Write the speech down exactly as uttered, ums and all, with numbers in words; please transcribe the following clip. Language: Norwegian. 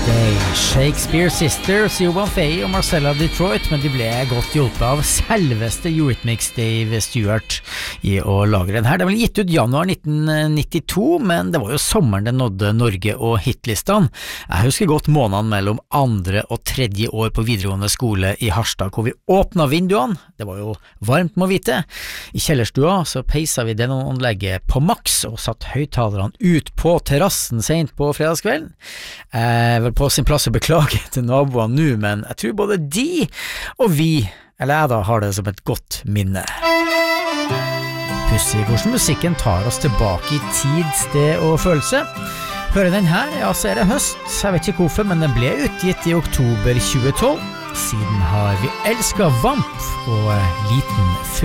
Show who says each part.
Speaker 1: Day. Shakespeare Sisters, Johan Fay og Marcella Detroit, men de ble godt hjulpet av selveste Eurythmics Dave Stewart i å lage den her. Det ble gitt ut januar nitten nittito, men det var jo sommeren det nådde Norge og hitlistene. Jeg husker godt måneden mellom andre og tredje år på videregående skole i Harstad, hvor vi åpnet vinduene. Det var jo varmt, må vite. I kjellerstua så peisa vi den anlegget på maks og satt høyttalerne ut på terrassen sent på fredagskvelden. Jeg er vel på sin plass å beklage til naboene nå, men jeg tror både de og vi, eller jeg da, har det som et godt minne. Pussig hvordan musikken tar oss tilbake i tid, sted og følelse. Hører den her, ja, så er det høst. Jeg vet ikke hvorfor, men den ble utgitt i oktober tjue tolv. Siden har vi elsket Vamp og Liten